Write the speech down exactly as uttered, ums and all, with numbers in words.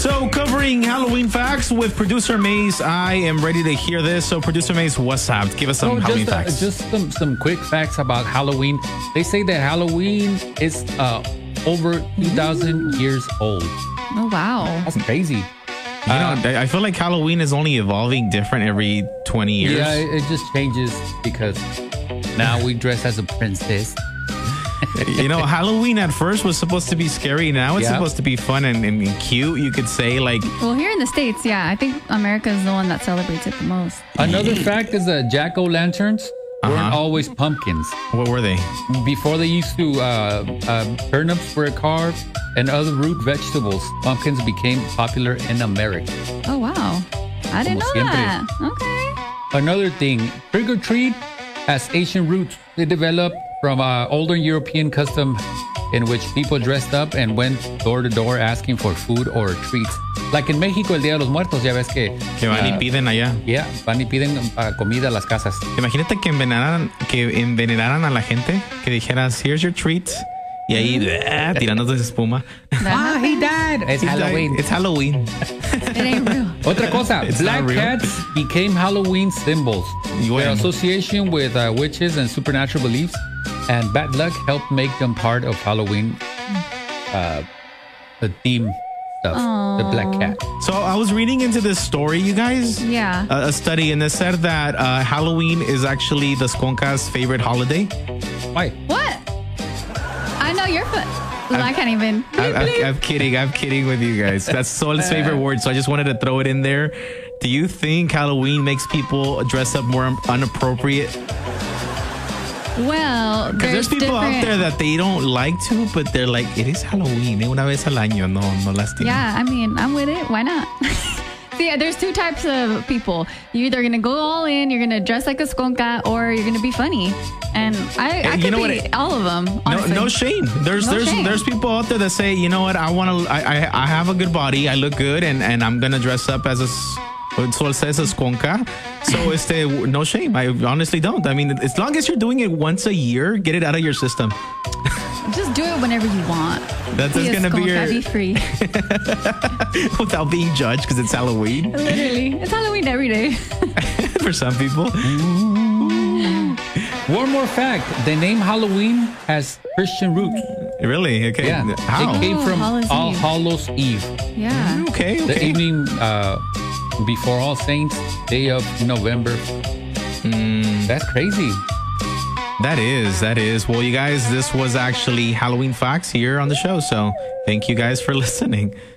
So, covering Halloween facts with producer Mace. I am ready to hear this. So, producer Mace, what's up? Give us some oh, Halloween just, uh, facts. Just some, some quick facts about Halloween. They say that Halloween is uh, over two thousand years old. Oh, wow. That's crazy. You know, I feel like Halloween is only evolving different every twenty years. Yeah, it just changes because now we dress as a princess. You know, Halloween at first was supposed to be scary. Now it's Yeah. supposed to be fun and, and cute. You could say, like, Well, here in the States, yeah, I think America is the one that celebrates it the most. Another fact is that jack-o'-lanterns weren't Uh-huh. always pumpkins. what were they? Before they used to, uh, uh, turnips were carved and other root vegetables. Pumpkins became popular in America. Oh, wow. I didn't Como know siempre. that. Okay. Another thing, trick or treat has ancient roots. They developed from uh, older European custom in which people dressed up and went door to door asking for food or treats. Like in Mexico, el Día de los Muertos, ya ves que... Que van y uh, piden allá. Yeah, van y piden uh, comida a las casas. Imagínate que envenenaran, que envenenaran a la gente, que dijeras, here's your treat. Y ahí, ah, tirándote espuma. Ah, he died. It's He's like, Halloween. It's Halloween. It ain't real. Otra cosa, It's black not real. cats became Halloween symbols. Bueno. Their association with uh, witches and supernatural beliefs and bad luck helped make them part of Halloween, uh, the theme stuff, the black cat. So I was reading into this story, you guys. Yeah. A, a study, and it said that uh, Halloween is actually the Skonka's favorite holiday. Why? What? I know you're fun. Well, I can't even. I, I, I'm kidding. I'm kidding with you guys. That's Sol's favorite word, so I just wanted to throw it in there. Do you think Halloween makes people dress up more inappropriate? Well, Because there's, people out different- there that they don't like to, but they're like, it is Halloween. Una vez al año, no, no lastima. Yeah, I mean, I'm with it. Why not? See, there's two types of people. You're either going to go all in, you're going to dress like a skonka, or you're going to be funny. And I, I You could know be what? all of them, No, honestly. no shame. There's No there's shame. there's people out there that say, you know what, I want to, I, I I have a good body, I look good, and and I'm gonna dress up as a, s- what Sol says, a skonka. So este, no shame. I honestly don't. I mean, as long as you're doing it once a year, get it out of your system. Just do it whenever you want. That's Be just a gonna be skonka, your be free. without being judged because it's Halloween Literally. It's Halloween every day. for some people. One more fact, the name Halloween has Christian roots. Really? Okay. Yeah, How? it came Oh, from Hallows All Eve. Hallows Eve. Yeah. Okay. The Okay. evening uh, before All Saints, day of November. That's crazy. That is, that is. Well, you guys, this was actually Halloween Facts here on the show. So thank you guys for listening.